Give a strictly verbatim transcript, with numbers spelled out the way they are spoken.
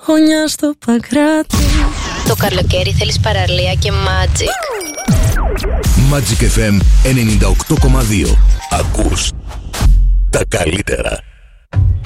γωνιά στο Παγκράτη. Το καλοκαίρι θέλεις παραλία και Magic. Magic εφ εμ ενενήντα οκτώ κόμμα δύο. Ακούς τα καλύτερα.